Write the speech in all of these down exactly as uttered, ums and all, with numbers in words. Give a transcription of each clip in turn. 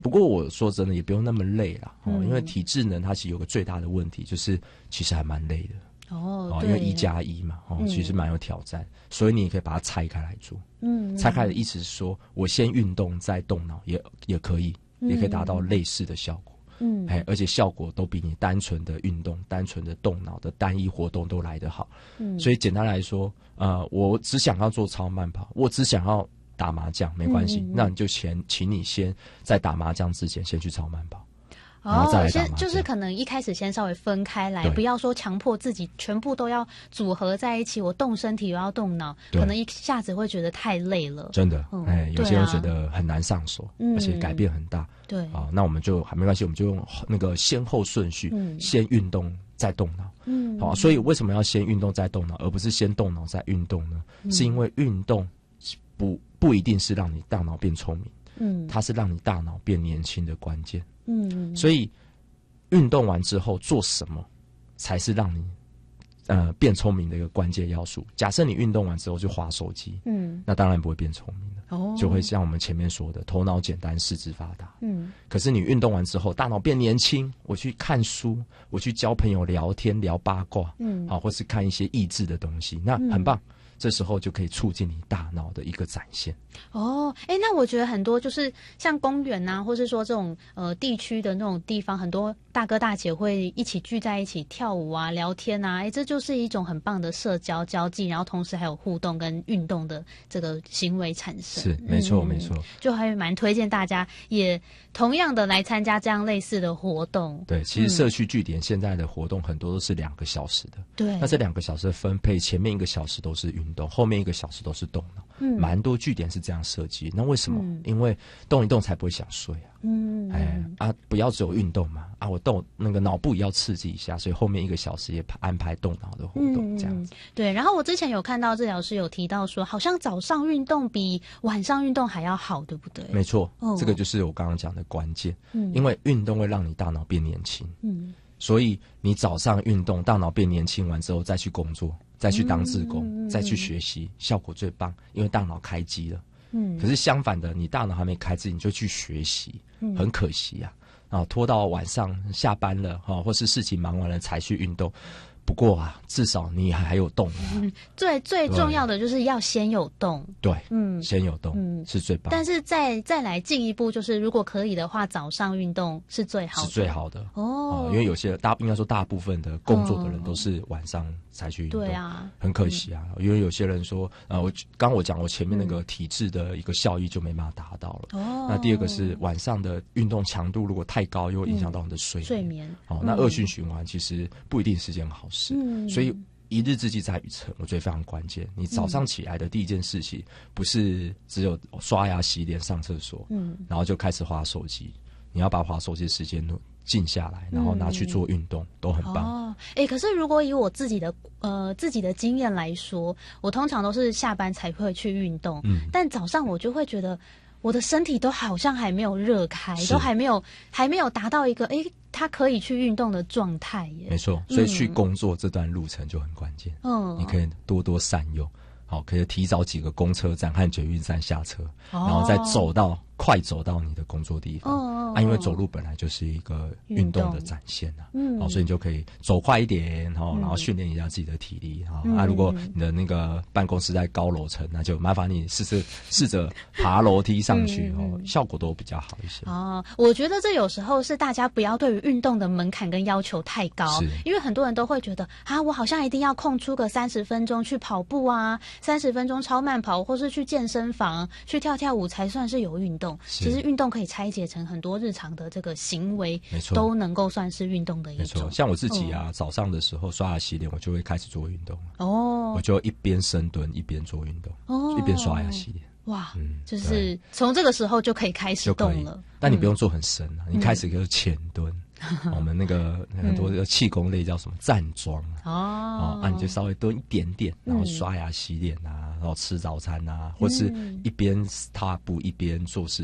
不过我说真的也不用那么累啦，哦嗯、因为体智能它其实有个最大的问题，就是其实还蛮累的哦，哦因为一加一嘛，哦，嗯、其实蛮有挑战，所以你也可以把它拆开来做。嗯，拆开的意思是说我先运动再动脑也也可以，也可以达到类似的效果。嗯，哎，而且效果都比你单纯的运动、单纯的动脑的单一活动都来得好。嗯，所以简单来说，呃，我只想要做超慢跑，我只想要打麻将，没关系，嗯嗯嗯那你就先，请你先在打麻将之前先去超慢跑。 哦，先就是可能一开始先稍微分开来，不要说强迫自己全部都要组合在一起。我动身体又要动脑，可能一下子会觉得太累了。 真的，嗯、哎，有些人觉得很难上手，嗯、而且改变很大。 对， 啊，那我们就还没关系，我们就用那个先后顺序，嗯、先运动再动脑。嗯，好，所以为什么要先运动再动脑，而不是先动脑再运动呢？嗯、是因为运动不不一定是让你大脑变聪明，嗯，它是让你大脑变年轻的关键。嗯，所以运动完之后做什么才是让你呃变聪明的一个关键要素。假设你运动完之后就滑手机，嗯，那当然不会变聪明了，哦，就会像我们前面说的，头脑简单，四肢发达。嗯，可是你运动完之后，大脑变年轻，我去看书，我去交朋友聊天聊八卦，嗯，好，或是看一些益智的东西，那很棒。嗯，这时候就可以促进你大脑的一个展现。 哦，哎，那我觉得很多就是像公园啊，或是说这种呃地区的那种地方，很多大哥大姐会一起聚在一起跳舞啊、聊天啊，哎，这就是一种很棒的社交交际，然后同时还有互动跟运动的这个行为产生。 是，没错，嗯、没错。 就还蛮推荐大家也同样的来参加这样类似的活动。 对，其实社区据点现在的活动很多都是两个小时的。 对， 那这两个小时的分配，前面一个小时都是运动，后面一个小时都是动脑。嗯，蛮多据点是这样设计。那为什么？嗯、因为动一动才不会想睡啊。嗯，哎啊，不要只有运动嘛啊，我动那个脑部也要刺激一下，所以后面一个小时也安排动脑的活动，这样子。 嗯、对，然后我之前有看到治疗师有提到说，好像早上运动比晚上运动还要好，对不对？ 没错，哦、这个就是我刚刚讲的关键。嗯，因为运动会让你大脑变年轻。嗯，所以你早上运动，大脑变年轻完之后再去工作。再去当志工，嗯、再去学习，效果最棒，因为大脑开机了。嗯，可是相反的，你大脑还没开机，你就去学习，嗯、很可惜啊！啊，拖到晚上下班了哈、啊，或是事情忙完了才去运动。不过啊，至少你还有动、啊嗯。最最重要的就是要先有动。 对，嗯，先有动，嗯，是最棒的。 但是再再来进一步，就是如果可以的话，早上运动是最好的， 是最好的哦、呃。因为有些大应该说大部分的工作的人都是晚上才去运动，对啊，很可惜啊。嗯、因为有些人说，呃，我刚我讲我前面那个体质的一个效益就没办法达到了。哦。那第二个是晚上的运动强度如果太高，又会影响到你的睡眠。嗯、睡眠。哦，那恶性循环其实不一定是件好事。嗯，所以一日之计在于晨，我觉得非常关键。你早上起来的第一件事情，不是只有刷牙、洗脸、上厕所，嗯，然后就开始滑手机。你要把滑手机的时间静下来，然后拿去做运动，嗯、都很棒。 哦，哎，可是如果以我自己的呃自己的经验来说，我通常都是下班才会去运动，嗯，但早上我就会觉得。我的身体都好像还没有热开，都还没有还没有达到一个诶他可以去运动的状态耶。 没错，所以去工作这段路程就很关键。嗯，你可以多多善用，好，可以提早几个公车站和捷运站下车，哦、然后再走到快走到你的工作地方。哦、啊，因为走路本来就是一个运动的展现啊，嗯，好，所以你就可以走快一点，哈、嗯，然后训练一下自己的体力哈。嗯、啊，如果你的那个办公室在高楼层，那就麻烦你试试试着爬楼梯上去，哦、嗯，效果都比较好一些。 哦，我觉得这有时候是大家不要对于运动的门槛跟要求太高，因为很多人都会觉得啊，我好像一定要空出个三十分钟去跑步啊，三十分钟超慢跑，或是去健身房去跳跳舞才算是有运动。其实运动可以拆解成很多日常的这个行为， 没错， 都能够算是运动的一种。 没错，像我自己啊，哦、早上的时候刷牙洗脸，我就会开始做运动哦，我就一边深蹲一边做运动，哦，一边刷牙洗脸。 哇，嗯，就是从这个时候就可以开始动了。 但你不用做很深啊，嗯、你开始就是浅蹲。我们那个很多的气功类叫什么站桩哦，啊，你就稍微蹲一点点，然后刷牙洗脸啊，然后吃早餐啊，或是一边踏步一边做事情，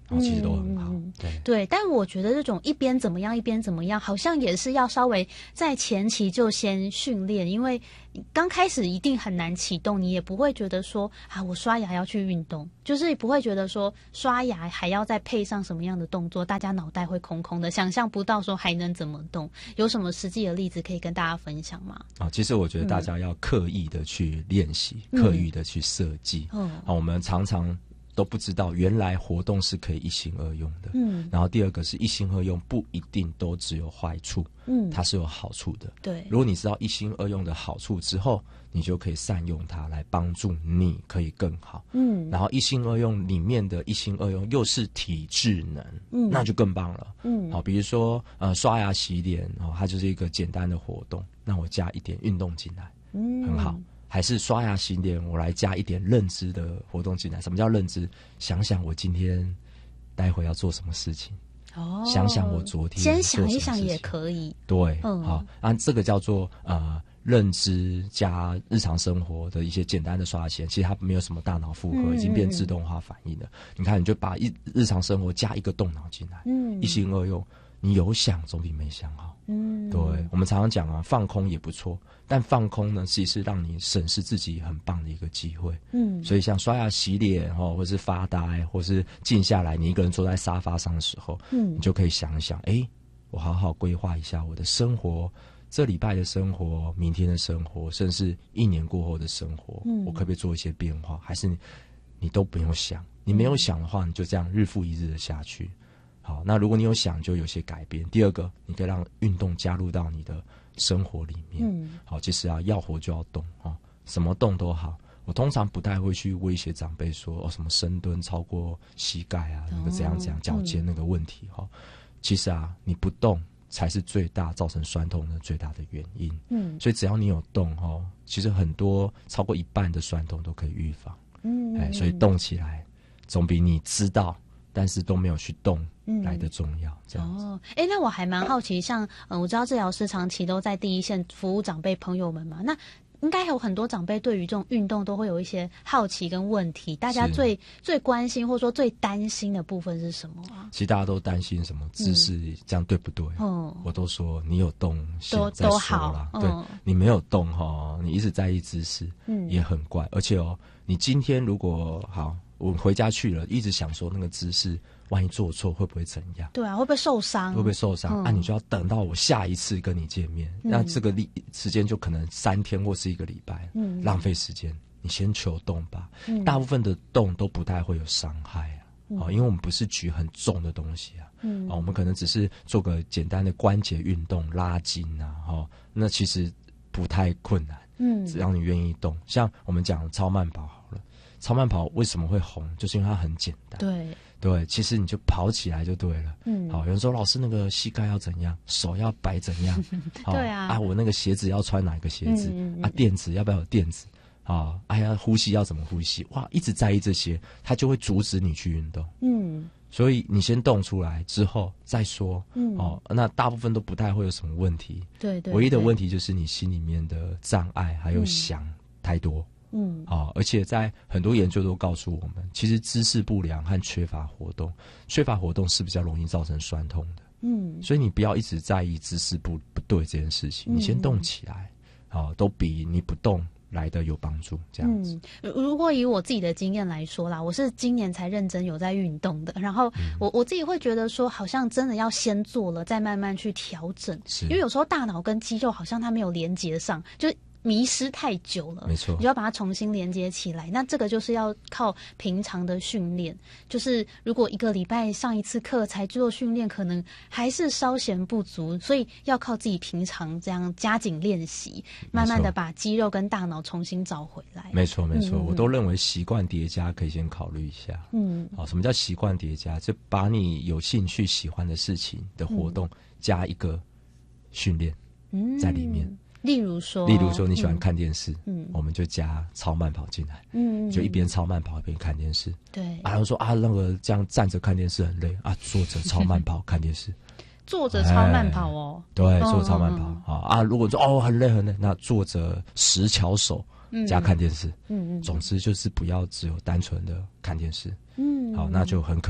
然后其实都很好。 嗯、 对对，但我觉得这种一边怎么样一边怎么样，好像也是要稍微在前期就先训练，因为刚开始一定很难启动，你也不会觉得说啊，我刷牙要去运动，就是不会觉得说刷牙还要再配上什么样的动作，大家脑袋会空空的，想象不到说还能怎么动。有什么实际的例子可以跟大家分享吗？ 啊，其实我觉得大家要刻意的去练习，嗯、刻意的去设计。嗯、啊，我们常常都不知道原来活动是可以一心二用的。嗯，然后第二个是一心二用不一定都只有坏处，嗯，它是有好处的。对，如果你知道一心二用的好处之后，你就可以善用它来帮助你可以更好。嗯，然后一心二用里面的一心二用又是体智能，嗯，那就更棒了。嗯，好，比如说呃刷牙洗脸哦，它就是一个简单的活动，那我加一点运动进来，嗯，很好。还是刷牙洗脸，我来加一点认知的活动进来。什么叫认知？想想我今天待会要做什么事情。哦，想想我昨天先想一想也可以。 对，嗯，好，啊，这个叫做呃认知加日常生活的一些简单的刷牙洗脸，其实它没有什么大脑负荷，嗯、已经变自动化反应了。你看，你就把一日常生活加一个动脑进来，嗯，一心二用，你有想总比没想好。嗯，对，我们常常讲啊，放空也不错，但放空呢，其实是让你审视自己很棒的一个机会。嗯，所以像刷牙、洗脸哦，或是发呆，或是静下来，你一个人坐在沙发上的时候，嗯，你就可以想一想，哎，我好好规划一下我的生活，这礼拜的生活，明天的生活，甚至一年过后的生活，嗯，我可不可以做一些变化？还是你，你都不用想，你没有想的话，你就这样日复一日的下去。好，那如果你有想，就有些改变。第二个，你可以让运动加入到你的生活里面。嗯，好，其实啊，要活就要动啊、哦，什么动都好。我通常不太会去威胁长辈说哦，什么深蹲超过膝盖啊，那个怎样怎样脚尖那个问题哈、哦。其实啊，你不动才是最大造成酸痛的最大的原因。嗯，所以只要你有动哈、哦，其实很多超过一半的酸痛都可以预防。嗯，哎，所以动起来总比你知道但是都没有去动来的重要。嗯、这样子哦， 哎，那我还蛮好奇，像嗯、呃，我知道治疗师长期都在第一线服务长辈朋友们嘛，那应该有很多长辈对于这种运动都会有一些好奇跟问题，大家最最关心或者说最担心的部分是什么啊？ 其实大家都担心什么姿势、嗯、这样对不对？嗯，我都说你有动都再说啦， 对、嗯、你没有动哈，你一直在意姿势，嗯，也很怪。而且哦，你今天如果好，我回家去了，一直想说那个姿势，万一做错会不会怎样？对啊，会不会受伤？ 会不会受伤？那、嗯啊、你就要等到我下一次跟你见面，嗯、那这个时间就可能三天或是一个礼拜，嗯，浪费时间。你先求动吧，嗯、大部分的动都不太会有伤害啊，嗯、因为我们不是举很重的东西啊，嗯、啊，我们可能只是做个简单的关节运动、拉筋啊，哈，那其实不太困难，嗯，只要你愿意动。像我们讲超慢跑好了。超慢跑为什么会红？就是因为它很简单。对对，其实你就跑起来就对了。嗯，好，有人说老师那个膝盖要怎样，手要摆怎样？对啊，啊，我那个鞋子要穿哪个鞋子？嗯嗯嗯啊，垫子要不要有垫子？啊，哎呀，呼吸要怎么呼吸？哇，一直在意这些，它就会阻止你去运动。嗯，所以你先动出来之后再说。嗯，哦，那大部分都不太会有什么问题。对 对, 对，唯一的问题就是你心里面的障碍还有想太多。嗯，啊，而且在很多研究都告诉我们，其实姿势不良和缺乏活动，缺乏活动是比较容易造成酸痛的。嗯，所以你不要一直在意姿势不不对这件事情，嗯、你先动起来，啊，都比你不动来的有帮助。这样子、 嗯，如果以我自己的经验来说啦，我是今年才认真有在运动的，然后我、嗯、我自己会觉得说，好像真的要先做了，再慢慢去调整，因为有时候大脑跟肌肉好像它没有连接上，就迷失太久了， 没错， 你就要把它重新连接起来。那这个就是要靠平常的训练，就是如果一个礼拜上一次课才做训练，可能还是稍显不足，所以要靠自己平常这样加紧练习，慢慢的把肌肉跟大脑重新找回来。 没错没错、嗯、我都认为习惯叠加可以先考虑一下。嗯，好，什么叫习惯叠加？就把你有兴趣喜欢的事情的活动、嗯、加一个训练在里面。 例如说， 例如说你喜欢看电视，嗯，我们就加超慢跑进来，嗯，就一边超慢跑一边看电视，对。啊，然后说啊，那个这样站着看电视很累啊，坐着超慢跑看电视， 坐着超慢跑哦， 哎、对，坐着超慢跑、嗯嗯、啊啊！如果说哦很累很累，那坐着十巧手加看电视，嗯嗯，总之就是不要只有单纯的看电视，嗯，好，那就很可惜。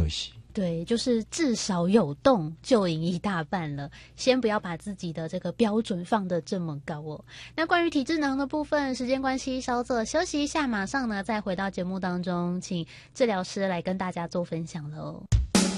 对，就是至少有动就赢一大半了，先不要把自己的这个标准放得这么高哦。那关于体智能的部分，时间关系稍作休息一下，马上呢再回到节目当中，请治疗师来跟大家做分享了哦。